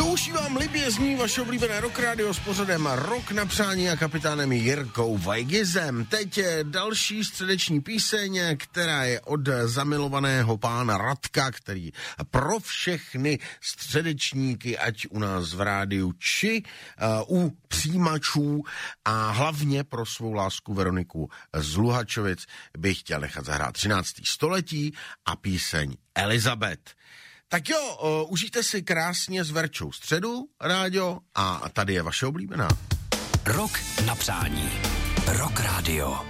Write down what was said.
Uší vám libě zní vaše oblíbené Rock Radio s pořadem Rock na přání a kapitánem Jirkou Vajgizem. Teď je další středeční píseň, která je od zamilovaného pána Radka, který pro všechny středečníky, ať u nás v rádiu, či u přijímačů a hlavně pro svou lásku Veroniku z Luhačovic bych chtěl nechat zahrát 13. století a píseň Elizabeth. Tak jo, užijte si krásně s Verčou středu, rádio, a tady je vaše oblíbená. Rock na přání. Rock Radio.